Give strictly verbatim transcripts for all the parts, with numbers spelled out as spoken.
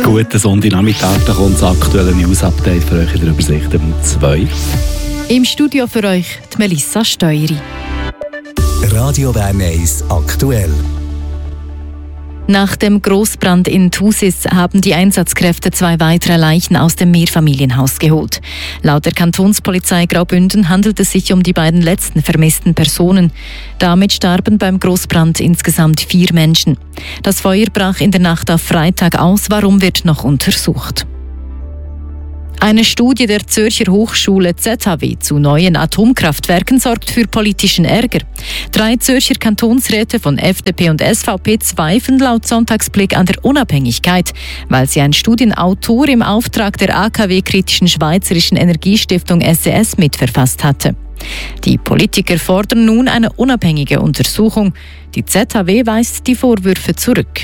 Guten Sonntagnachmittag, da kommt das aktuelle News-Update für euch in der Übersicht um zwei. Im Studio für euch die Melissa Steueri. Radio Bern eins aktuell. Nach dem Großbrand in Thusis haben die Einsatzkräfte zwei weitere Leichen aus dem Mehrfamilienhaus geholt. Laut der Kantonspolizei Graubünden handelt es sich um die beiden letzten vermissten Personen. Damit starben beim Großbrand insgesamt vier Menschen. Das Feuer brach in der Nacht auf Freitag aus, warum wird noch untersucht. Eine Studie der Zürcher Hochschule Z H W zu neuen Atomkraftwerken sorgt für politischen Ärger. Drei Zürcher Kantonsräte von F D P und S V P zweifeln laut Sonntagsblick an der Unabhängigkeit, weil sie ein Studienautor im Auftrag der A K W-kritischen Schweizerischen Energiestiftung S E S mitverfasst hatte. Die Politiker fordern nun eine unabhängige Untersuchung. Die Z H W weist die Vorwürfe zurück.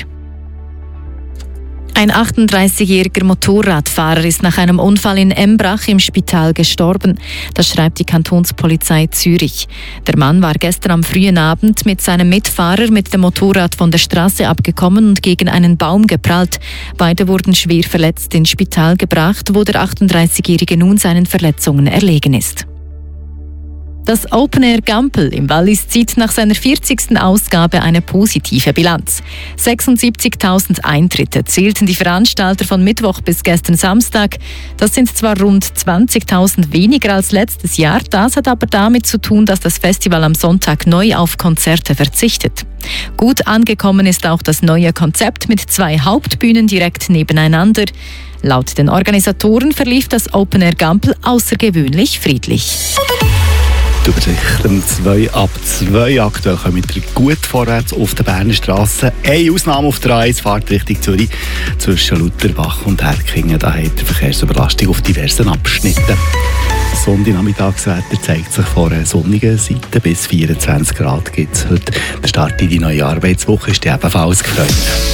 Ein achtunddreißigjähriger Motorradfahrer ist nach einem Unfall in Embrach im Spital gestorben. Das schreibt die Kantonspolizei Zürich. Der Mann war gestern am frühen Abend mit seinem Mitfahrer mit dem Motorrad von der Straße abgekommen und gegen einen Baum geprallt. Beide wurden schwer verletzt ins Spital gebracht, wo der achtunddreißigjährige nun seinen Verletzungen erlegen ist. Das Open Air Gampel im Wallis zieht nach seiner vierzigsten Ausgabe eine positive Bilanz. sechsundsiebzigtausend Eintritte zählten die Veranstalter von Mittwoch bis gestern Samstag. Das sind zwar rund zwanzigtausend weniger als letztes Jahr, das hat aber damit zu tun, dass das Festival am Sonntag neu auf Konzerte verzichtet. Gut angekommen ist auch das neue Konzept mit zwei Hauptbühnen direkt nebeneinander. Laut den Organisatoren verlief das Open Air Gampel außergewöhnlich friedlich. Die Übersicht um zwei ab zwei. Aktuell kommen wir gut vorwärts auf der Berner Straße. Eine Ausnahme auf der A eins, Fahrt Richtung Zürich. Zwischen Lutherbach und Herkingen, da hat die Verkehrsüberlastung auf diversen Abschnitten. Sonntagnachmittagswetter zeigt sich vor einer sonnigen Seite. Bis vierundzwanzig Grad gibt es heute. Der Start in die neue Arbeitswoche ist ebenfalls gefreut.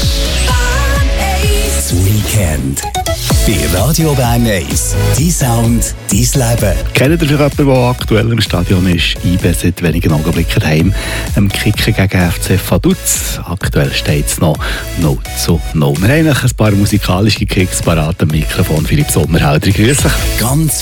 Das Weekend bei Radio Bern eins. Dein Sound, dein Leben. Kennt ihr jemanden, der aktuell im Stadion ist? I B seit wenigen Augenblicken daheim am Kicken gegen F C Vaduz. Aktuell steht es noch null zu null. Wir haben ein paar musikalische Kicks parat am Mikrofon. Philipp Sommerhalder, grüß dich. Ganz